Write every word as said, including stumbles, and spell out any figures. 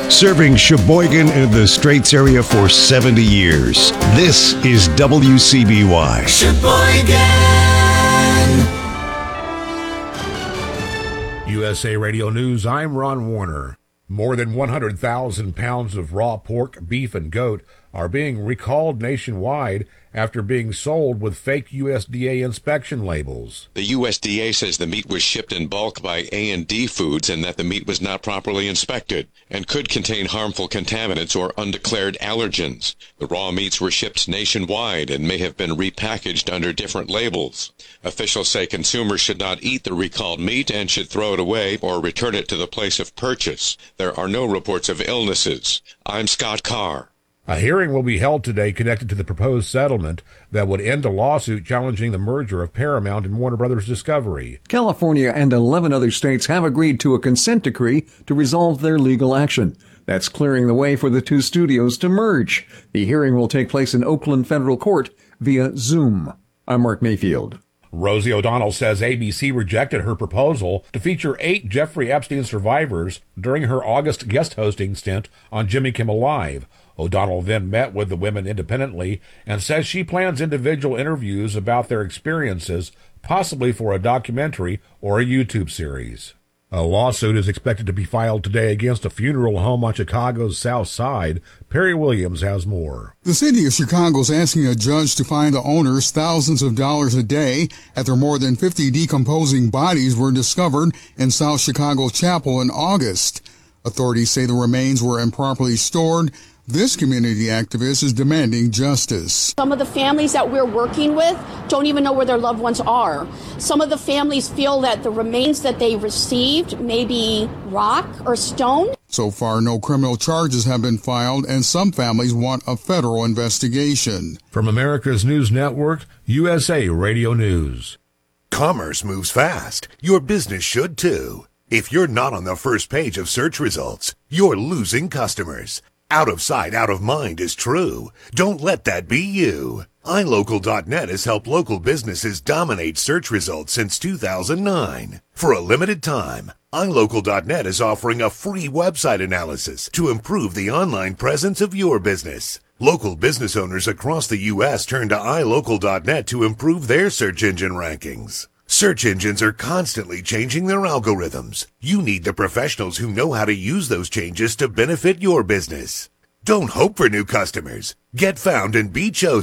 Serving Sheboygan and the Straits area for seventy years. This is W C B Y. Sheboygan. U S A Radio News, I'm Ron Warner. More than one hundred thousand pounds of raw pork, beef, and goat are being recalled nationwide after being sold with fake U S D A inspection labels. The U S D A says the meat was shipped in bulk by A and D Foods and that the meat was not properly inspected and could contain harmful contaminants or undeclared allergens. The raw meats were shipped nationwide and may have been repackaged under different labels. Officials say consumers should not eat the recalled meat and should throw it away or return it to the place of purchase. There are no reports of illnesses. I'm Scott Carr. A hearing will be held today connected to the proposed settlement that would end a lawsuit challenging the merger of Paramount and Warner Brothers Discovery. California and eleven other states have agreed to a consent decree to resolve their legal action. That's clearing the way for the two studios to merge. The hearing will take place in Oakland Federal Court via Zoom. I'm Mark Mayfield. Rosie O'Donnell says A B C rejected her proposal to feature eight Jeffrey Epstein survivors during her August guest hosting stint on Jimmy Kimmel Live. O'Donnell then met with the women independently and says she plans individual interviews about their experiences, possibly for a documentary or a YouTube series. A lawsuit is expected to be filed today against a funeral home on Chicago's South Side. Perry Williams has more. The city of Chicago is asking a judge to fine the owners thousands of dollars a day after more than fifty decomposing bodies were discovered in South Chicago Chapel in August. Authorities say the remains were improperly stored. This community activist is demanding justice. Some of the families that we're working with don't even know where their loved ones are. Some of the families feel that the remains that they received may be rock or stone. So far, no criminal charges have been filed, and some families want a federal investigation. From America's News Network, U S A Radio News. Commerce moves fast. Your business should too. If you're not on the first page of search results, you're losing customers. Out of sight, out of mind is true. Don't let that be you. i local dot net has helped local businesses dominate search results since two thousand nine. For a limited time, i local dot net is offering a free website analysis to improve the online presence of your business. Local business owners across the U S turn to i local dot net to improve their search engine rankings. Search engines are constantly changing their algorithms. You need the professionals who know how to use those changes to benefit your business. Don't hope for new customers. Get found and be chosen.